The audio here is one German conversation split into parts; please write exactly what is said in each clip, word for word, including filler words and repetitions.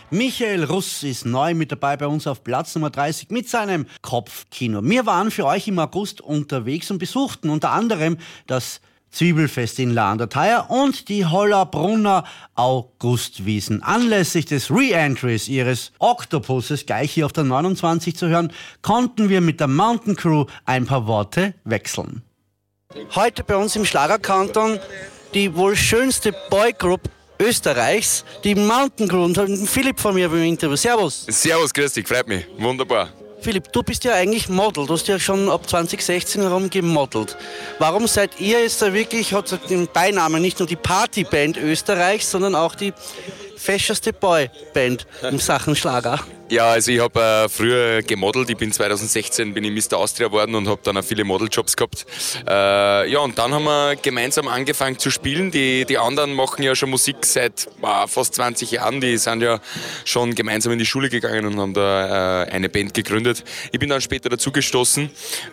Michael Russ ist neu mit dabei bei uns auf Platz Nummer dreißig mit seinem Kopfkino. Wir waren für euch im August unterwegs und besuchten unter anderem das Zwiebelfest in La an der Thaya und die Hollabrunner Augustwiesen. Anlässlich des Re-Entries ihres Oktopuses, gleich hier auf der neunundzwanzig zu hören, konnten wir mit der Mountain Crew ein paar Worte wechseln. Heute bei uns im Schlagerkanton die wohl schönste Boygroup Österreichs, die Mountain Crew, und Philipp von mir beim Interview. Servus. Servus, grüß dich, freut mich, wunderbar. Philipp, du bist ja eigentlich Model, du hast ja schon ab zwanzig sechzehn herum gemodelt. Warum seid ihr jetzt da wirklich, hat den Beinamen, nicht nur die Partyband Österreichs, sondern auch die fescheste Boyband in Sachen Schlager? Ja, also ich habe äh, früher gemodelt. Ich bin zweitausendsechzehn bin ich Mister Austria geworden und habe dann auch viele Modeljobs gehabt. Äh, ja, und dann haben wir gemeinsam angefangen zu spielen. Die, die anderen machen ja schon Musik seit äh, fast zwanzig Jahren. Die sind ja schon gemeinsam in die Schule gegangen und haben da äh, eine Band gegründet. Ich bin dann später dazugestoßen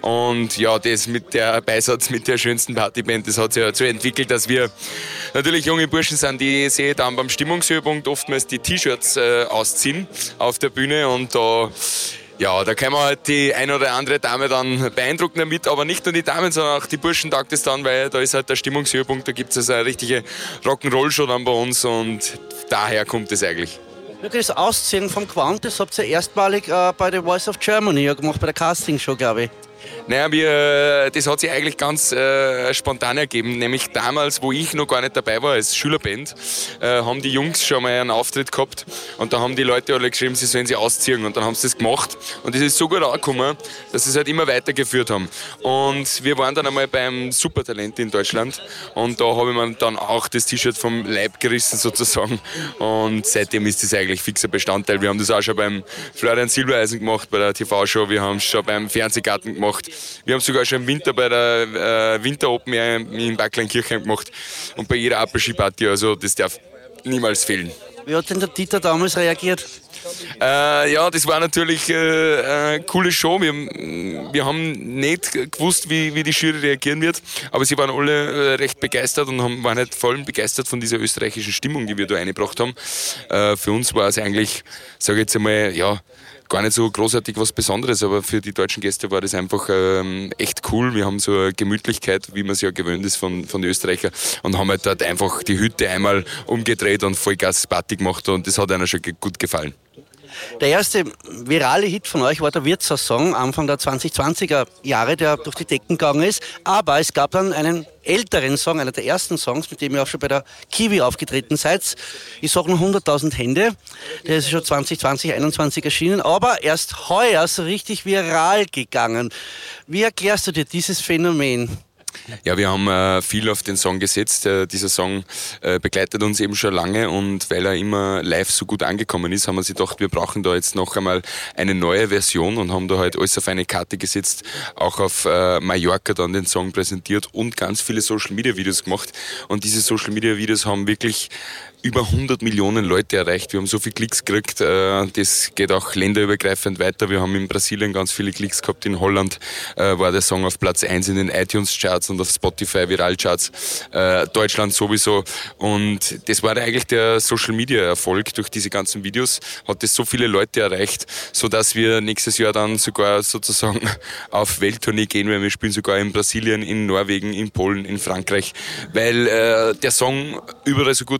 und ja, das mit der Beisatz mit der schönsten Partyband, das hat sich ja so entwickelt, dass wir natürlich junge Burschen sind, die sehe dann beim Stimmungshöhepunkt oftmals die T-Shirts äh, ausziehen auf der Bühne. Und da, ja, da kann man halt die eine oder andere Dame dann beeindrucken damit, aber nicht nur die Damen, sondern auch die Burschen taugt es dann, weil da ist halt der Stimmungshöhepunkt, da gibt es also eine richtige Rock'n'Roll-Show dann bei uns und daher kommt es eigentlich. Das Ausziehen vom Quant, das habt ihr erstmalig äh, bei The Voice of Germany ja gemacht, bei der Castingshow, glaube ich. Naja, wir, das hat sich eigentlich ganz äh, spontan ergeben, nämlich damals, wo ich noch gar nicht dabei war als Schülerband, äh, haben die Jungs schon mal einen Auftritt gehabt und da haben die Leute alle geschrieben, sie sollen sie ausziehen und dann haben sie das gemacht und das ist so gut angekommen, dass sie es halt immer weitergeführt haben. Und wir waren dann einmal beim Supertalent in Deutschland und da habe ich mir dann auch das T-Shirt vom Leib gerissen sozusagen und seitdem ist das eigentlich fixer Bestandteil. Wir haben das auch schon beim Florian Silbereisen gemacht, bei der T V-Show, wir haben es schon beim Fernsehgarten gemacht. Wir haben sogar schon im Winter bei der äh, Winter Open Air in Bad Kleinkirchheim gemacht und bei jeder Apple-Ski-Party, also das darf niemals fehlen. Wie hat denn der Dieter damals reagiert? Äh, ja, das war natürlich äh, eine coole Show. Wir, wir haben nicht gewusst, wie, wie die Jury reagieren wird, aber sie waren alle äh, recht begeistert und haben, waren halt voll begeistert von dieser österreichischen Stimmung, die wir da eingebracht haben. Äh, für uns war es eigentlich, sage ich jetzt einmal, ja, gar nicht so großartig was Besonderes, aber für die deutschen Gäste war das einfach ähm, echt cool. Wir haben so eine Gemütlichkeit, wie man es ja gewöhnt ist von, von den Österreichern und haben halt dort einfach die Hütte einmal umgedreht und Vollgas-Party gemacht und das hat einer schon gut gefallen. Der erste virale Hit von euch war der Wirtshaus-Song Anfang der zwanzig zwanziger Jahre, der durch die Decken gegangen ist. Aber es gab dann einen älteren Song, einer der ersten Songs, mit dem ihr auch schon bei der Kiwi aufgetreten seid. Ich sage nur hunderttausend Hände. Der ist schon zwanzig zwanzig, einundzwanzig erschienen, aber erst heuer so richtig viral gegangen. Wie erklärst du dir dieses Phänomen? Ja, wir haben äh, viel auf den Song gesetzt. Äh, dieser Song äh, begleitet uns eben schon lange und weil er immer live so gut angekommen ist, haben wir sich gedacht, wir brauchen da jetzt noch einmal eine neue Version und haben da halt alles auf eine Karte gesetzt, auch auf äh, Mallorca dann den Song präsentiert und ganz viele Social-Media-Videos gemacht. Und diese Social-Media-Videos haben wirklich über hundert Millionen Leute erreicht. Wir haben so viele Klicks gekriegt, äh, das geht auch länderübergreifend weiter. Wir haben in Brasilien ganz viele Klicks gehabt, in Holland äh, war der Song auf Platz eins in den iTunes-Charts und auf Spotify Viral-Charts, äh, Deutschland sowieso. Und das war eigentlich der Social-Media-Erfolg. Durch diese ganzen Videos hat das so viele Leute erreicht, sodass wir nächstes Jahr dann sogar sozusagen auf Welttournee gehen werden. Wir spielen sogar in Brasilien, in Norwegen, in Polen, in Frankreich, weil äh, der Song überall so gut